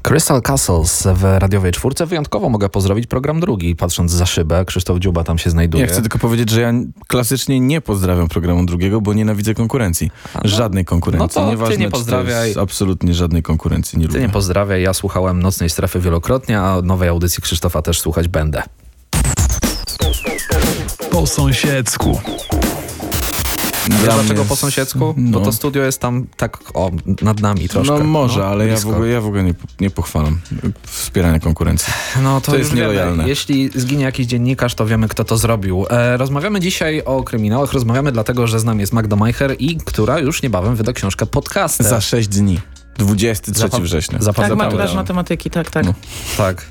Crystal Castles w radiowej czwórce. Wyjątkowo mogę pozdrowić program drugi, patrząc za szybę. Krzysztof Dziuba tam się znajduje. Ja chcę tylko powiedzieć, że ja klasycznie nie pozdrawiam programu drugiego, bo nienawidzę konkurencji. Żadnej konkurencji. No to Nieważne, ty nie pozdrawiaj. Absolutnie żadnej konkurencji nie lubię. Ty nie pozdrawiaj. Ja słuchałem Nocnej Strefy wielokrotnie, a nowej audycji Krzysztofa też słuchać będę. Po sąsiedzku. Wiesz dlaczego po sąsiedzku? No. Bo to studio jest tam tak nad nami troszkę. No może, ale blisko. ja w ogóle nie pochwalam wspierania konkurencji. No to jest już nielojalne. Wiemy. Jeśli zginie jakiś dziennikarz, to wiemy, kto to zrobił. Rozmawiamy dzisiaj o kryminałach. Rozmawiamy dlatego, że z nami jest Magda Majcher i która już niebawem wyda książkę Podcaster. Za 6 dni. 23 września. Tak, maturaż matematyki, tak. No. Tak.